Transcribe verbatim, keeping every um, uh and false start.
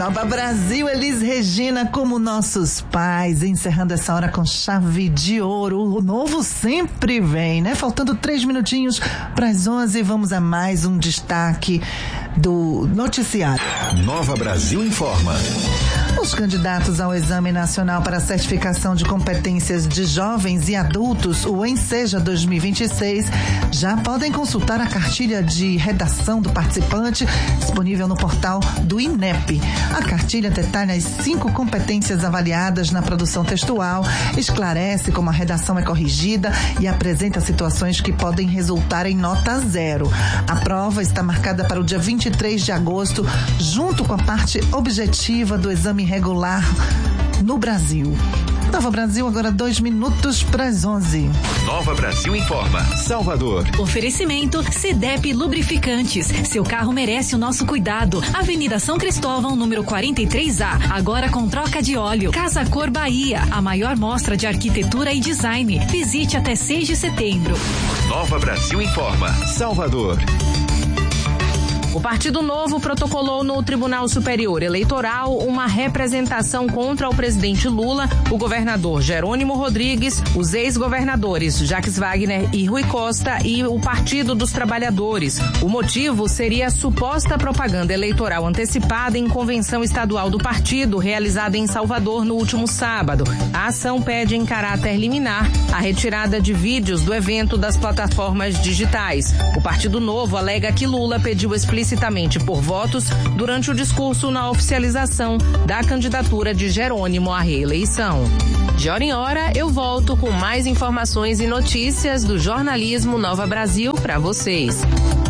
Nova Brasil, Elis Regina, como nossos pais, encerrando essa hora com chave de ouro. O novo sempre vem, né? Faltando três minutinhos para as onze, vamos a mais um destaque do noticiário. Nova Brasil informa. Os candidatos ao Exame Nacional para a Certificação de Competências de Jovens e Adultos, o ENSEJA dois mil e vinte e seis, já podem consultar a cartilha de redação do participante, disponível no portal do INEP. A cartilha detalha as cinco competências avaliadas na produção textual, esclarece como a redação é corrigida e apresenta situações que podem resultar em nota zero. A prova está marcada para o dia vinte e três de agosto, junto com a parte objetiva do exame regular no Brasil. Nova Brasil, agora dois minutos para as onze. Nova Brasil informa. Salvador. Oferecimento Cedep Lubrificantes. Seu carro merece o nosso cuidado. Avenida São Cristóvão, número quarenta e três A. Agora com troca de óleo. Casa Cor Bahia. A maior mostra de arquitetura e design. Visite até seis de setembro. Nova Brasil informa. Salvador. O Partido Novo protocolou no Tribunal Superior Eleitoral uma representação contra o presidente Lula, o governador Jerônimo Rodrigues, os ex-governadores Jacques Wagner e Rui Costa e o Partido dos Trabalhadores. O motivo seria a suposta propaganda eleitoral antecipada em convenção estadual do partido, realizada em Salvador no último sábado. A ação pede em caráter liminar a retirada de vídeos do evento das plataformas digitais. O Partido Novo alega que Lula pediu explicitamente explicitamente por votos durante o discurso na oficialização da candidatura de Jerônimo à reeleição. De hora em hora, eu volto com mais informações e notícias do jornalismo Nova Brasil para vocês.